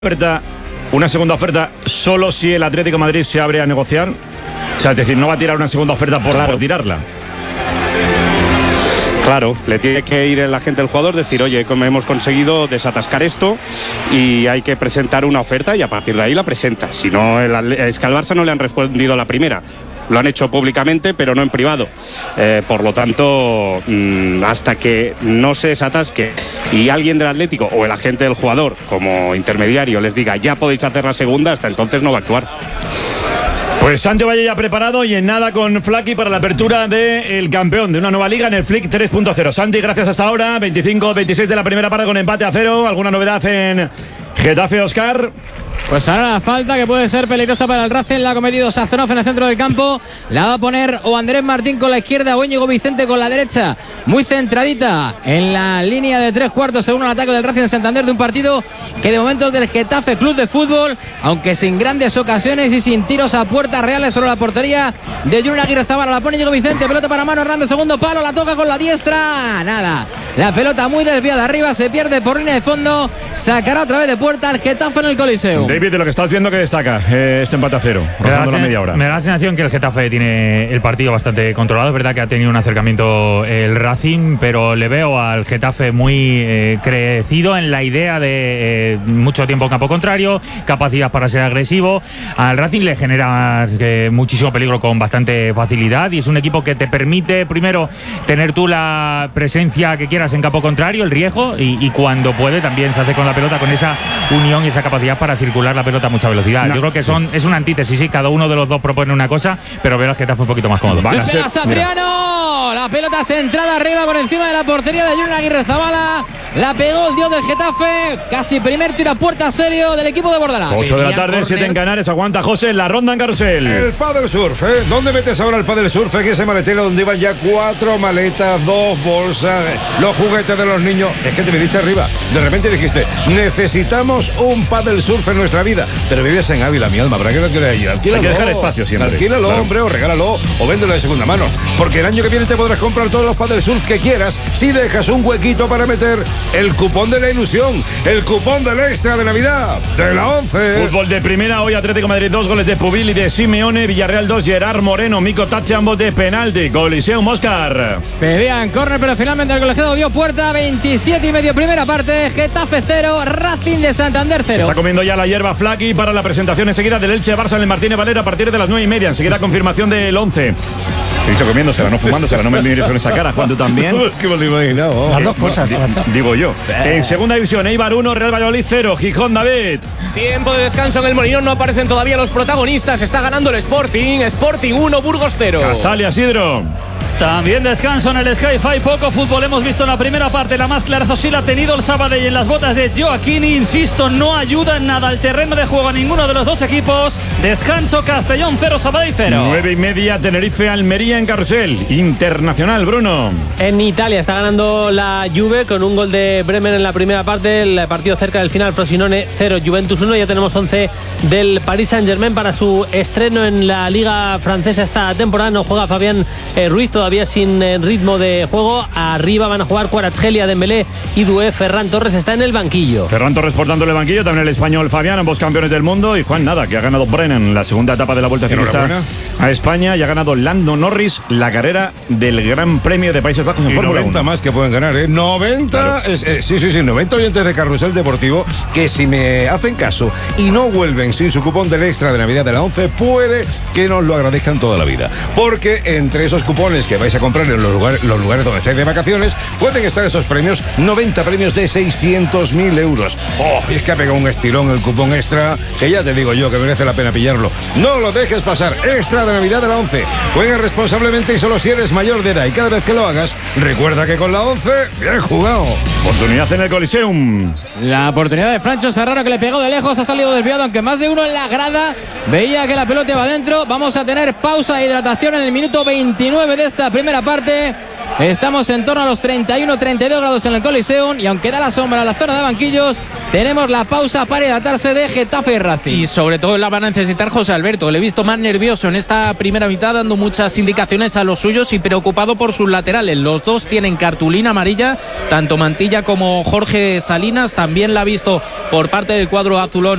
oferta, una segunda oferta solo si el Atlético de Madrid se abre a negociar. O sea, es decir, no va a tirar una segunda oferta por tirarla. Claro, le tiene que ir el agente del jugador, decir, oye, como hemos conseguido desatascar esto y hay que presentar una oferta y a partir de ahí la presenta. Si no, es que al Barça no le han respondido a la primera. Lo han hecho públicamente, pero no en privado. Por lo tanto, hasta que no se desatasque y alguien del Atlético o el agente del jugador, como intermediario, les diga, ya podéis hacer la segunda, hasta entonces no va a actuar. Pues Santi Valle ya preparado y en nada con Flaky para la apertura del campeón de una nueva liga en el Flick 3.0. Santi, gracias hasta ahora. 25-26 de la primera parte con empate a 0. ¿Alguna novedad en Getafe, Óscar? Pues ahora la falta que puede ser peligrosa para el Racing la ha cometido Sazonov en el centro del campo. La va a poner o Andrés Martín con la izquierda o Íñigo Vicente con la derecha. Muy centradita en la línea de 3/4 según el ataque del Racing de Santander, de un partido que de momento es del Getafe Club de Fútbol, aunque sin grandes ocasiones y sin tiros a puertas reales sobre la portería de Junior Aguirre Zabala. La pone Íñigo Vicente, pelota para Mano Hernández, segundo palo, la toca con la diestra. Nada, la pelota muy desviada arriba, se pierde por línea de fondo. Sacará otra vez de puerta el Getafe en el Coliseo. David, de lo que estás viendo, que destaca este empate a 0, rozando la media hora. Me da la sensación que el Getafe tiene el partido bastante controlado. Es verdad que ha tenido un acercamiento el Racing, pero le veo al Getafe muy crecido en la idea de mucho tiempo en campo contrario, capacidad para ser agresivo. Al Racing le genera muchísimo peligro con bastante facilidad y es un equipo que te permite primero tener tú la presencia que quieras en campo contrario, el riesgo, y cuando puede también se hace con la pelota, con esa unión y esa capacidad para circular la pelota a mucha velocidad. Yo creo que es una antítesis, sí, cada uno de los dos propone una cosa, pero veo al Getafe un poquito más cómodo. Le pega Satriano, la pelota centrada arriba por encima de la portería de Junior Aguirre Zabala. La pegó el dios del Getafe, casi primer tiro a puerta serio del equipo de Bordalás. 8 de la tarde, 7 en Canarias. Aguanta José, la ronda en carrusel. El Padel Surf, ¿eh? ¿Dónde metes ahora el Padel Surf? En ese maletero donde iban ya 4 maletas, 2 bolsas, los juguetes de los niños. Es que te viniste arriba. De repente dijiste, necesitamos un Padel Surf en nuestra vida. Pero vives en Ávila, mi alma, ¿para qué lo quieres ir? Alquílalo. Hay que dejar espacio siempre. Alquílalo, claro, hombre, o regálalo, o véndelo de segunda mano. Porque el año que viene te podrás comprar todos los Padel Surf que quieras si dejas un huequito para meter el cupón de la ilusión, el cupón del extra de Navidad de la 11. Fútbol de primera, hoy Atlético de Madrid 2 goles de Pubil y de Simeone, Villarreal 2, Gerard Moreno, Mico Tache, ambos de penalti. Coliseum, Óscar. Pedían córner, pero finalmente el colegiado dio puerta. 27,5 primera parte, Getafe 0, Racing de Santander 0. Está comiendo ya la hierba Flaky para la presentación enseguida del Elche Barça en el Martínez Valera a partir de las 9:30. Enseguida confirmación del 11. He dicho comiéndosela, no fumándosela, no me mires con esa cara, Juan, tú también. Que me lo he imaginado. Las dos cosas. Digo yo. En segunda división, Eibar 1, Real Valladolid 0, Gijón, David. Tiempo de descanso en el Molinón, no aparecen todavía los protagonistas. Está ganando el Sporting 1, Burgos 0. Castalia, Sidro. También descanso en el Sky-Fi, poco fútbol hemos visto en la primera parte, la más clara, eso sí la ha tenido el Sabadell en las botas de Joaquín, insisto, no ayuda en nada al terreno de juego a ninguno de los dos equipos. Descanso, Castellón 0, Sabadell 0. 9:30, Tenerife, Almería en carrusel. Internacional, Bruno. En Italia está ganando la Juve con un gol de Bremen en la primera parte, el partido cerca del final, Frosinone 0, Juventus 1, ya tenemos 11 del Paris Saint-Germain para su estreno en la Liga Francesa esta temporada. No juega Fabián Ruiz, todavía sin ritmo de juego. Arriba van a jugar Kvaratskhelia, Dembélé y Doué. Ferran Torres está en el banquillo. Ferran Torres portándole el banquillo, también el español Fabián, ambos campeones del mundo. Y Juan, nada, que ha ganado Brennan la segunda etapa de la Vuelta Ciclista a España y ha ganado Lando Norris la carrera del Gran Premio de Países Bajos en Fórmula 1. 90 más que pueden ganar, ¿eh? 90, claro. Sí, 90 oyentes de Carrusel Deportivo que si me hacen caso y no vuelven sin su cupón del extra de Navidad de la 11, puede que nos lo agradezcan toda la vida. Porque entre esos cupones que vais a comprar en los lugares donde estáis de vacaciones, pueden estar esos premios, 90 premios de 600.000 euros. ¡Oh! Y es que ha pegado un estirón el cupón extra, que ya te digo yo que merece la pena pillarlo. No lo dejes pasar, extra de Navidad de la 11. Juega responsablemente y solo si eres mayor de edad. Y cada vez que lo hagas, recuerda que con la 11, bien jugado. Oportunidad en el Coliseum. La oportunidad de Francho Serrano, que le pegó de lejos, ha salido desviado, aunque más de uno en la grada veía que la pelota iba adentro. Vamos a tener pausa de hidratación en el minuto 29 de esta primera parte. Estamos en torno a los 31-32 grados en el Coliseum y aunque da la sombra a la zona de banquillos, tenemos la pausa para hidratarse de Getafe y Racing. Y sobre todo la van a necesitar José Alberto, que le he visto más nervioso en esta primera mitad, dando muchas indicaciones a los suyos y preocupado por sus laterales. Los dos tienen cartulina amarilla, tanto Mantilla como Jorge Salinas. También la ha visto por parte del cuadro azulón